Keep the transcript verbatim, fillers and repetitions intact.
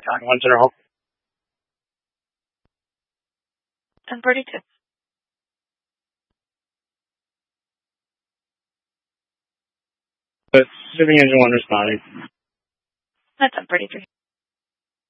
time. One center home. ten forty-two. But shipping engine one responding. That's ten forty-three.